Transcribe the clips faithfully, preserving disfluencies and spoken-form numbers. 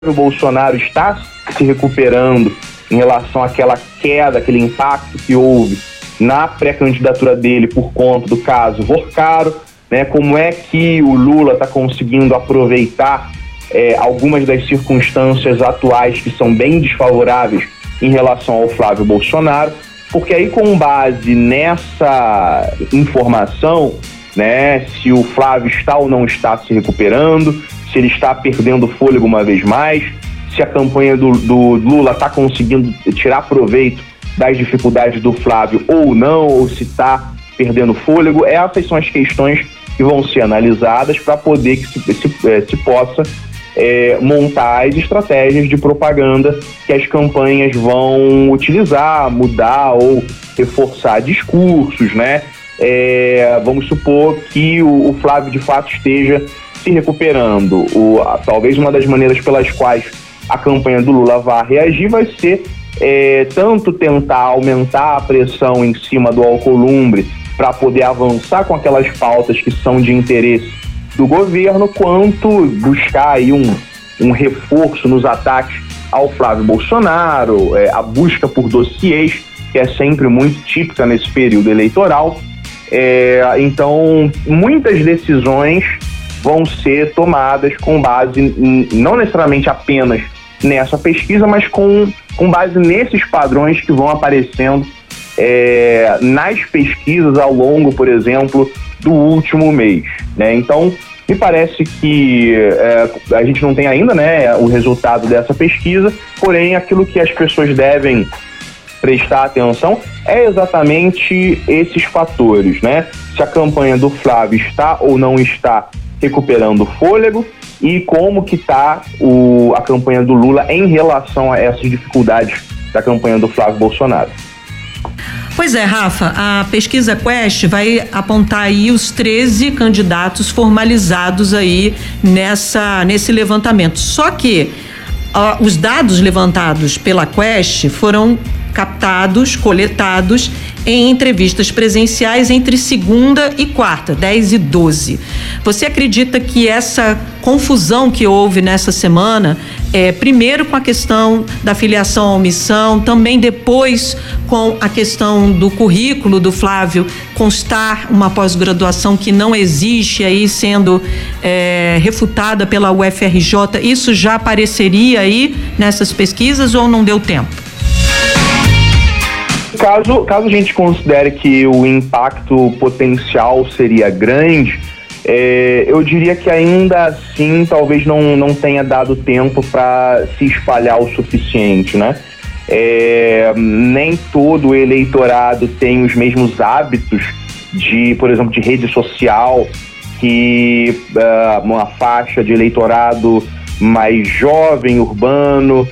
o Bolsonaro está se recuperando em relação àquela queda, aquele impacto que houve na pré-candidatura dele por conta do caso Vorcaro, né? Como é que o Lula está conseguindo aproveitar é, algumas das circunstâncias atuais que são bem desfavoráveis em relação ao Flávio Bolsonaro, porque aí, com base nessa informação, né, se o Flávio está ou não está se recuperando, se ele está perdendo fôlego uma vez mais, se a campanha do, do Lula está conseguindo tirar proveito das dificuldades do Flávio ou não, ou se está perdendo fôlego. Essas são as questões que vão ser analisadas para poder que se, se, se possa é, montar as estratégias de propaganda que as campanhas vão utilizar, mudar ou reforçar discursos, né? É, vamos supor que o, o Flávio de fato esteja se recuperando. O, a, talvez uma das maneiras pelas quais a campanha do Lula vai reagir vai ser é, tanto tentar aumentar a pressão em cima do Alcolumbre para poder avançar com aquelas pautas que são de interesse do governo, quanto buscar aí um, um reforço nos ataques ao Flávio Bolsonaro, é, a busca por dossiês, que é sempre muito típica nesse período eleitoral. É, então, muitas decisões vão ser tomadas com base, em, não necessariamente apenas nessa pesquisa, mas com, com base nesses padrões que vão aparecendo é, nas pesquisas ao longo, por exemplo, do último mês, né? Então, me parece que é, a gente não tem ainda, né, o resultado dessa pesquisa, porém, aquilo que as pessoas devem prestar atenção é exatamente esses fatores, né? Se a campanha do Flávio está ou não está recuperando fôlego e como que está a campanha do Lula em relação a essas dificuldades da campanha do Flávio Bolsonaro. Pois é, Rafa, a pesquisa Quest vai apontar aí os treze candidatos formalizados aí nessa, nesse levantamento. Só que uh, os dados levantados pela Quest foram captados, coletados em entrevistas presenciais entre segunda e quarta, dez e doze. Você acredita que essa confusão que houve nessa semana, é, primeiro com a questão da filiação à omissão, também depois com a questão do currículo do Flávio constar uma pós-graduação que não existe aí sendo é, refutada pela U F R J, isso já apareceria aí nessas pesquisas ou não deu tempo? Caso, caso a gente considere que o impacto potencial seria grande, é, eu diria que ainda assim talvez não, não tenha dado tempo para se espalhar o suficiente, né? É, nem todo o eleitorado tem os mesmos hábitos de, por exemplo, de rede social, que uh, uma faixa de eleitorado mais jovem, urbano,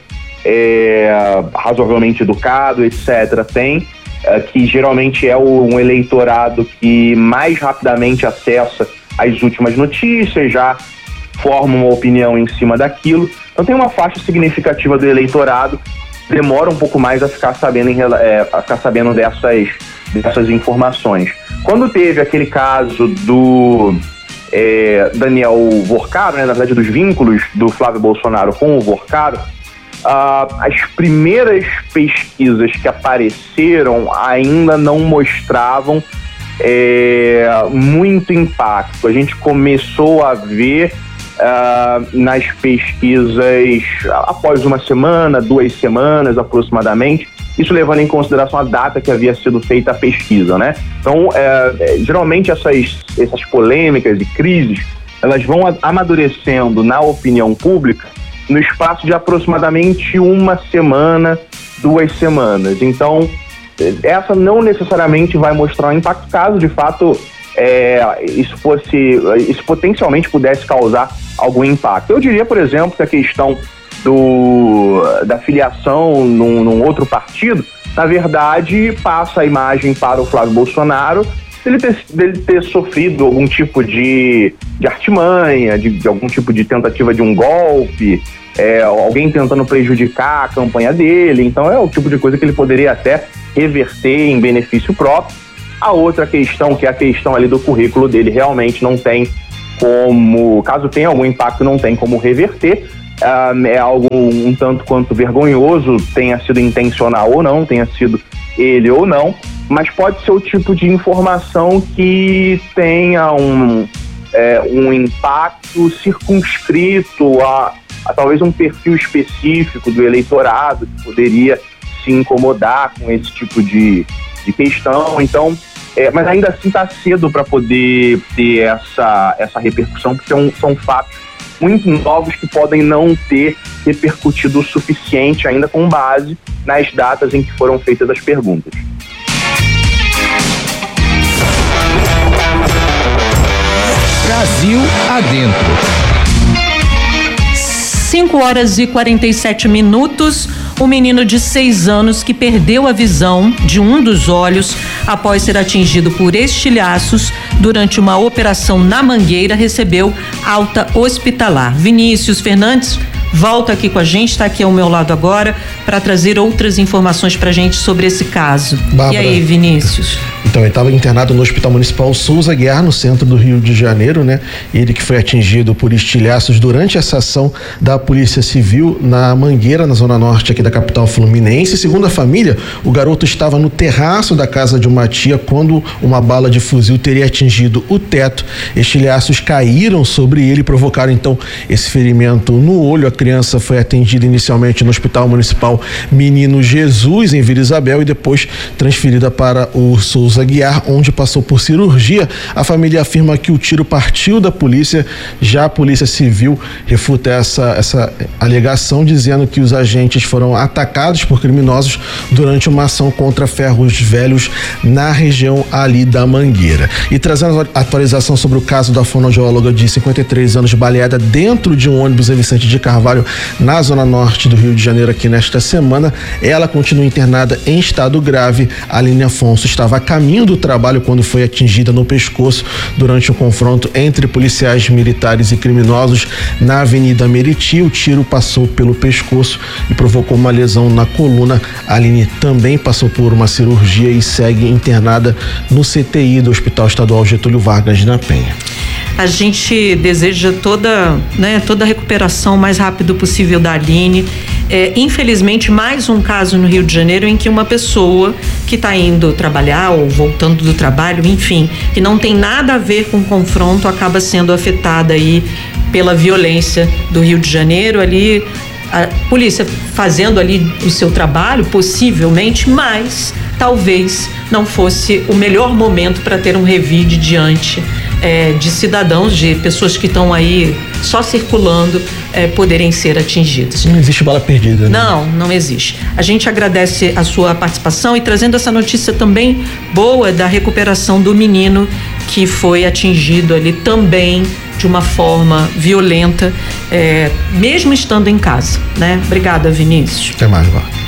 É, razoavelmente educado, etcétera, tem, é, que geralmente é o, um eleitorado que mais rapidamente acessa as últimas notícias, já forma uma opinião em cima daquilo. Então tem uma faixa significativa do eleitorado que demora um pouco mais a ficar sabendo, em, é, a ficar sabendo dessas, dessas informações. Quando teve aquele caso do é, Daniel Vorcaro, né, na verdade dos vínculos do Flávio Bolsonaro com o Vorcaro, Uh, as primeiras pesquisas que apareceram ainda não mostravam é, muito impacto. A gente começou a ver uh, nas pesquisas após uma semana, duas semanas aproximadamente, isso levando em consideração a data que havia sido feita a pesquisa, né? Então, é, geralmente essas, essas polêmicas e crises, elas vão amadurecendo na opinião pública no espaço de aproximadamente uma semana, duas semanas. Então, essa não necessariamente vai mostrar um impacto caso, de fato, é, isso fosse, isso potencialmente pudesse causar algum impacto. Eu diria, por exemplo, que a questão do, da filiação num, num outro partido, na verdade, passa a imagem para o Flávio Bolsonaro dele ter, dele ter sofrido algum tipo de, de artimanha, de, de algum tipo de tentativa de um golpe, é, alguém tentando prejudicar a campanha dele. Então é o tipo de coisa que ele poderia até reverter em benefício próprio. A outra questão, que é a questão ali do currículo dele, realmente não tem como, caso tenha algum impacto, não tem como reverter. ah, é algo um tanto quanto vergonhoso, tenha sido intencional ou não, tenha sido ele ou não, mas pode ser o tipo de informação que tenha um, é, um impacto circunscrito a, a talvez um perfil específico do eleitorado que poderia se incomodar com esse tipo de, de questão. Então, é, mas ainda assim está cedo para poder ter essa, essa repercussão, porque são, são fatos muito novos que podem não ter repercutido o suficiente ainda com base nas datas em que foram feitas as perguntas. Brasil Adentro. cinco horas e quarenta e sete minutos. Um menino de seis anos que perdeu a visão de um dos olhos após ser atingido por estilhaços durante uma operação na Mangueira recebeu alta hospitalar. Vinícius Fernandes volta aqui com a gente, está aqui ao meu lado agora para trazer outras informações para a gente sobre esse caso. Bárbara. E aí, Vinícius? Então, ele estava internado no Hospital Municipal Souza Aguiar, no centro do Rio de Janeiro, né? Ele que foi atingido por estilhaços durante essa ação da Polícia Civil na Mangueira, na zona norte aqui da capital fluminense. Segundo a família, o garoto estava no terraço da casa de uma tia quando uma bala de fuzil teria atingido o teto. Estilhaços caíram sobre ele e provocaram então esse ferimento no olho. A criança foi atendida inicialmente no Hospital Municipal Menino Jesus, em Vila Isabel, e depois transferida para o Souza Aguiar, onde passou por cirurgia. A família afirma que o tiro partiu da polícia. Já a Polícia Civil refuta essa, essa alegação, dizendo que os agentes foram atacados por criminosos durante uma ação contra ferros velhos na região ali da Mangueira. E trazendo a atualização sobre o caso da fonoaudióloga de cinquenta e três anos baleada dentro de um ônibus em Vicente de Carvalho, na zona norte do Rio de Janeiro, aqui nesta semana, ela continua internada em estado grave. A Aline Afonso estava a caminho do trabalho quando foi atingida no pescoço durante um confronto entre policiais militares e criminosos na Avenida Meriti. O tiro passou pelo pescoço e provocou uma lesão na coluna. A Aline também passou por uma cirurgia e segue internada no C T I do Hospital Estadual Getúlio Vargas, na Penha. A gente deseja toda, né, toda a recuperação o mais rápido possível da Aline. É, infelizmente, mais um caso no Rio de Janeiro em que uma pessoa que está indo trabalhar ou voltando do trabalho, enfim, que não tem nada a ver com confronto, acaba sendo afetada aí pela violência do Rio de Janeiro. Ali, a polícia fazendo ali o seu trabalho, possivelmente, mas talvez não fosse o melhor momento para ter um revide diante É, de cidadãos, de pessoas que estão aí só circulando, é, poderem ser atingidas. Não existe bala perdida, né? Não, não existe. A gente agradece a sua participação e trazendo essa notícia também boa da recuperação do menino que foi atingido ali também de uma forma violenta, é, mesmo estando em casa, né? Obrigada, Vinícius. Até mais, Bárbara.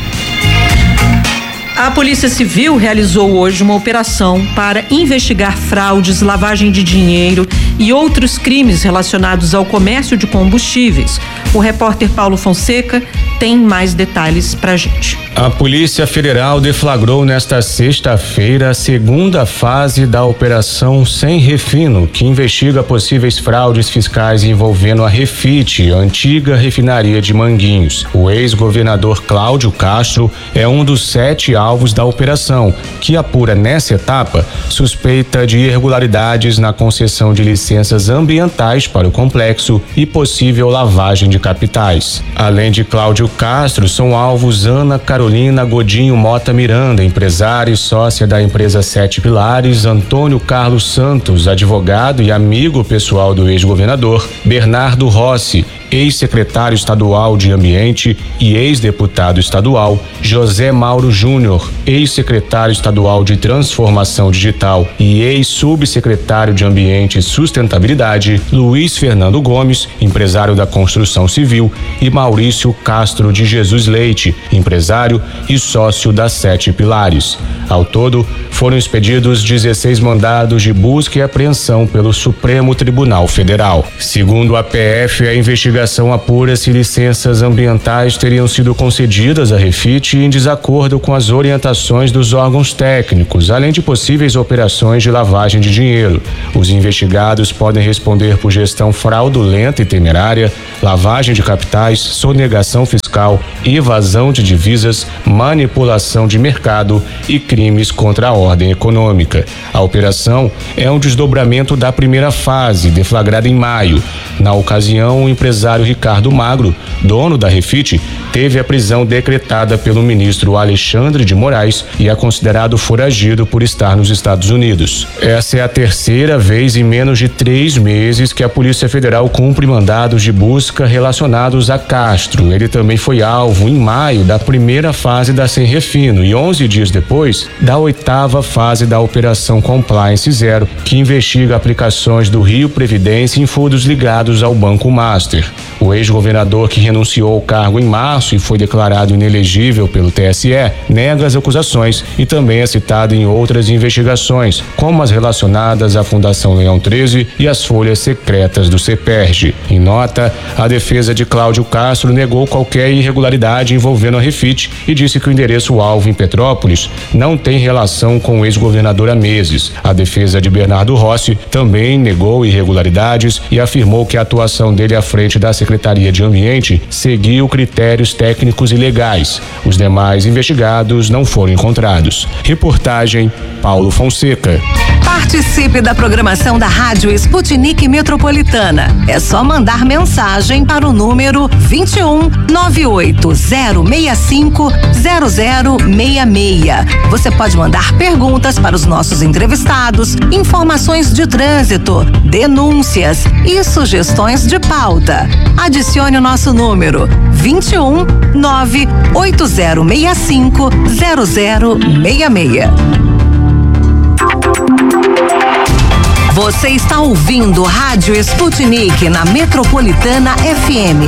A Polícia Civil realizou hoje uma operação para investigar fraudes, lavagem de dinheiro e outros crimes relacionados ao comércio de combustíveis. O repórter Paulo Fonseca tem mais detalhes pra gente. A Polícia Federal deflagrou nesta sexta-feira a segunda fase da Operação Sem Refino, que investiga possíveis fraudes fiscais envolvendo a Refit, antiga refinaria de Manguinhos. O ex-governador Cláudio Castro é um dos sete alvos da operação, que apura nessa etapa suspeita de irregularidades na concessão de licenças ambientais para o complexo e possível lavagem de capitais. Além de Cláudio Castro, são alvos Ana Carolina Godinho Mota Miranda, empresária e sócia da empresa Sete Pilares, Antônio Carlos Santos, advogado e amigo pessoal do ex-governador, Bernardo Rossi, ex-secretário estadual de Ambiente e ex-deputado estadual, José Mauro Júnior, ex-secretário estadual de Transformação Digital e ex-subsecretário de Ambiente e Sustentabilidade, Luiz Fernando Gomes, empresário da construção civil, e Maurício Castro de Jesus Leite, empresário e sócio da Sete Pilares. Ao todo, foram expedidos dezesseis mandados de busca e apreensão pelo Supremo Tribunal Federal. Segundo a P F, a investigação apura se licenças ambientais teriam sido concedidas à Refit em desacordo com as orientações atuações dos órgãos técnicos, além de possíveis operações de lavagem de dinheiro. Os investigados podem responder por gestão fraudulenta e temerária, lavagem de capitais, sonegação fiscal, evasão de divisas, manipulação de mercado e crimes contra a ordem econômica. A operação é um desdobramento da primeira fase, deflagrada em maio. Na ocasião, o empresário Ricardo Magro, dono da Refit, teve a prisão decretada pelo ministro Alexandre de Moraes e é considerado foragido por estar nos Estados Unidos. Essa é a terceira vez em menos de três meses que a Polícia Federal cumpre mandados de busca relacionados a Castro. Ele também foi alvo, em maio, da primeira fase da Sem Refino e onze dias depois, da oitava fase da Operação Compliance Zero, que investiga aplicações do Rio Previdência em fundos ligados ao Banco Master. O ex-governador, que renunciou ao cargo em março e foi declarado inelegível pelo T S E, nega as acusações e também é citado em outras investigações, como as relacionadas à Fundação Leão treze e as folhas secretas do CEPERJ. Em nota, a defesa de Cláudio Castro negou qualquer irregularidade envolvendo a Refit e disse que o endereço-alvo em Petrópolis não tem relação com o ex-governador há meses. A defesa de Bernardo Rossi também negou irregularidades e afirmou que a atuação dele à frente da Secretaria de Ambiente seguiu critérios técnicos e legais. Os demais investigados não foram encontrados. Reportagem Paulo Fonseca. Participe da programação da Rádio Sputnik Metropolitana. É só mandar mensagem para o número vinte e um, nove oito zero seis cinco, zero zero seis seis. Você pode mandar perguntas para os nossos entrevistados, informações de trânsito, denúncias e sugestões de pauta. Adicione o nosso número vinte e um, nove oito zero seis cinco, zero zero seis seis. Você está ouvindo Rádio Sputnik na Metropolitana F M.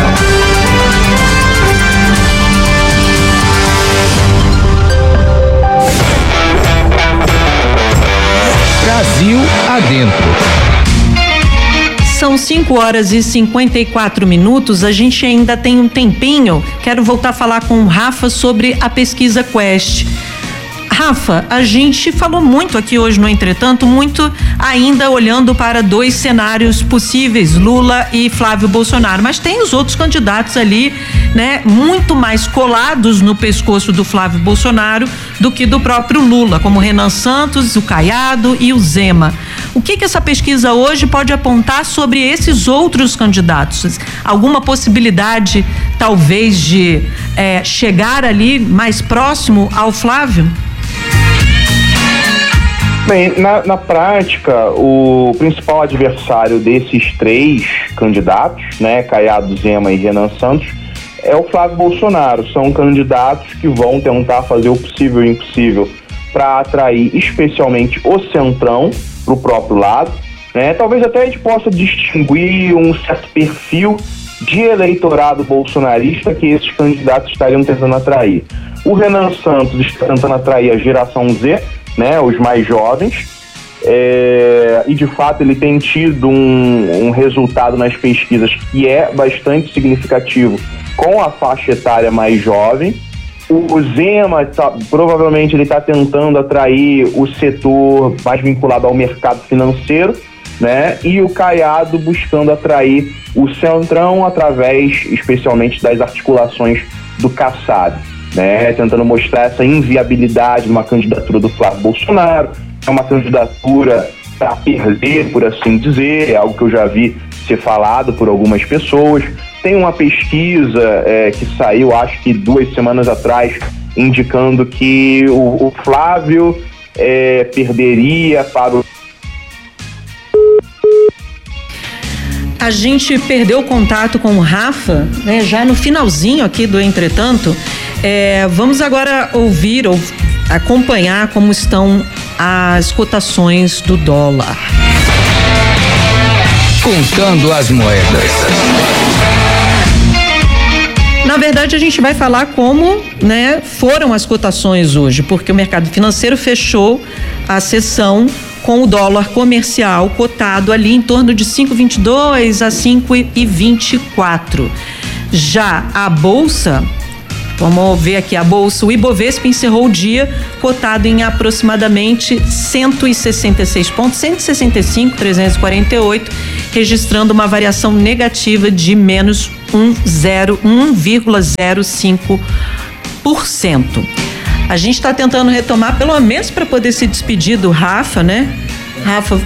Brasil adentro. São cinco horas e cinquenta e quatro minutos, a gente ainda tem um tempinho. Quero voltar a falar com o Rafa sobre a pesquisa Quest. Rafa, a gente falou muito aqui hoje no Entretanto, muito ainda olhando para dois cenários possíveis, Lula e Flávio Bolsonaro, mas tem os outros candidatos ali, né, muito mais colados no pescoço do Flávio Bolsonaro do que do próprio Lula, como Renan Santos, o Caiado e o Zema. O que que essa pesquisa hoje pode apontar sobre esses outros candidatos? Alguma possibilidade, talvez, de é, chegar ali mais próximo ao Flávio? Bem, na, na prática, o principal adversário desses três candidatos, né, Caiado, Zema e Renan Santos, é o Flávio Bolsonaro. São candidatos que vão tentar fazer o possível e o impossível para atrair especialmente o centrão para o próprio lado, né? Talvez até a gente possa distinguir um certo perfil de eleitorado bolsonarista que esses candidatos estariam tentando atrair. O Renan Santos está tentando atrair a geração Z, né, os mais jovens, é, e de fato ele tem tido um, um resultado nas pesquisas que é bastante significativo com a faixa etária mais jovem. O Zema, tá, provavelmente ele está tentando atrair o setor mais vinculado ao mercado financeiro, né, e o Caiado buscando atrair o centrão através especialmente das articulações do Kassab, né, tentando mostrar essa inviabilidade de uma candidatura do Flávio Bolsonaro. É uma candidatura para perder, por assim dizer, é algo que eu já vi ser falado por algumas pessoas. Tem uma pesquisa é, que saiu, acho que duas semanas atrás, indicando que o, o Flávio é, perderia para o... A gente perdeu o contato com o Rafa, né, já no finalzinho aqui do Entretanto. É, vamos agora ouvir ou acompanhar como estão as cotações do dólar. Contando as moedas. Na verdade, a gente vai falar como, né, foram as cotações hoje, porque o mercado financeiro fechou a sessão com o dólar comercial cotado ali em torno de cinco e vinte e dois a cinco e vinte e quatro. Já a bolsa Vamos ver aqui a bolsa. O Ibovespa encerrou o dia cotado em aproximadamente cento e sessenta e seis pontos, cento e sessenta e cinco, trezentos e quarenta e oito, registrando uma variação negativa de menos um vírgula zero cinco por cento. A gente está tentando retomar, pelo menos para poder se despedir do Rafa, né? Rafa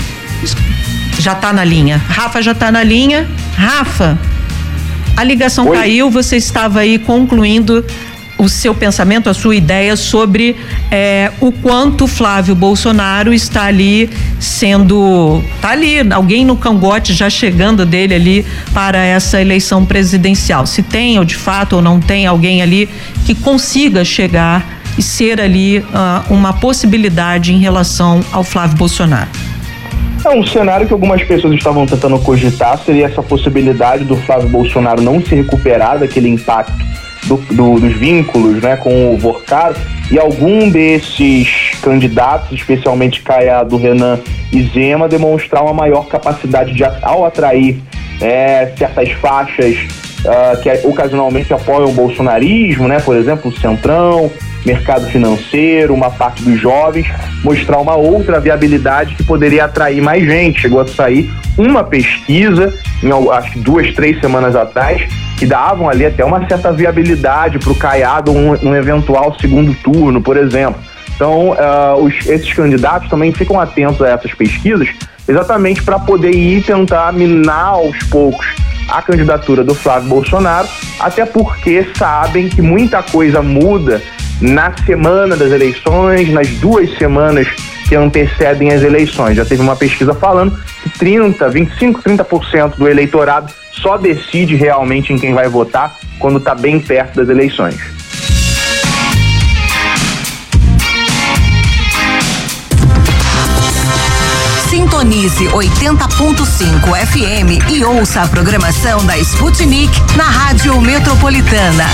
já está na linha. Rafa já está na linha. Rafa, a ligação Oi. caiu, você estava aí concluindo o seu pensamento, a sua ideia sobre é, o quanto Flávio Bolsonaro está ali sendo, tá ali, alguém no cangote já chegando dele ali para essa eleição presidencial. Se tem ou de fato ou não tem alguém ali que consiga chegar e ser ali uh, uma possibilidade em relação ao Flávio Bolsonaro. É um cenário que algumas pessoas estavam tentando cogitar, seria essa possibilidade do Flávio Bolsonaro não se recuperar daquele impacto do, do, dos vínculos, né, com o Vorcaro, e algum desses candidatos, especialmente Caiado, Renan e Zema, demonstrar uma maior capacidade de, ao atrair é, certas faixas uh, que ocasionalmente apoiam o bolsonarismo, né, por exemplo, o Centrão, mercado financeiro, uma parte dos jovens, mostrar uma outra viabilidade que poderia atrair mais gente. Chegou a sair uma pesquisa, em, acho que duas, três semanas atrás, que davam ali até uma certa viabilidade para o Caiado um, um eventual segundo turno, por exemplo. Então, uh, os, esses candidatos também ficam atentos a essas pesquisas, exatamente para poder ir tentar minar aos poucos a candidatura do Flávio Bolsonaro, até porque sabem que muita coisa muda na semana das eleições, nas duas semanas que antecedem as eleições. Já teve uma pesquisa falando que trinta, vinte e cinco, trinta por cento do eleitorado só decide realmente em quem vai votar quando está bem perto das eleições. Sintonize oitenta ponto cinco F M e ouça a programação da Sputnik na Rádio Metropolitana.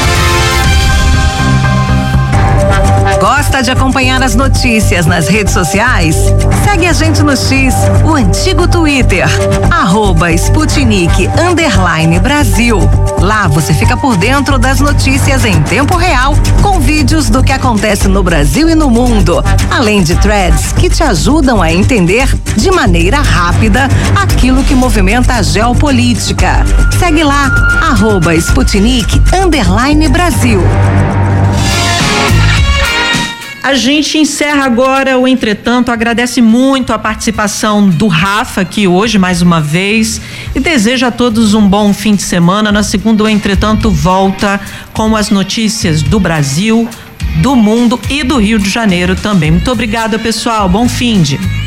Gosta de acompanhar as notícias nas redes sociais? Segue a gente no X, o antigo Twitter, arroba Sputnik underline Brasil. Lá você fica por dentro das notícias em tempo real, com vídeos do que acontece no Brasil e no mundo, além de threads que te ajudam a entender de maneira rápida aquilo que movimenta a geopolítica. Segue lá, arroba Sputnik underline Brasil. A gente encerra agora o Entretanto, agradece muito a participação do Rafa aqui hoje, mais uma vez, e deseja a todos um bom fim de semana. Na segunda, o Entretanto volta com as notícias do Brasil, do mundo e do Rio de Janeiro também. Muito obrigada, pessoal. Bom fim de.